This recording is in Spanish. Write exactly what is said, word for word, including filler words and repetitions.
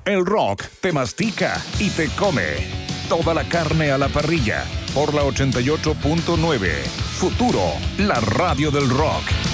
El rock te mastica y te come. Toda la carne a la parrilla por la ochenta y ocho punto nueve. Futuro, la radio del rock.